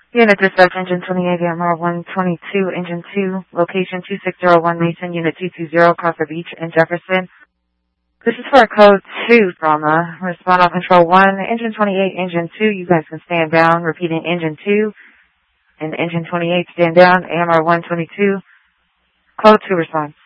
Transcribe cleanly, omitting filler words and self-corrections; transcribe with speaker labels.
Speaker 1: Unit dispatch, engine 28, AMR 122, engine 2, location 2601 Mason, unit 220, Crawford Beach in Jefferson. This is for code 2 trauma. Respond on control 1, engine 28, engine 2, you guys can stand down. Repeating, engine 2 and engine 28, stand down. AMR 122, code 2 response.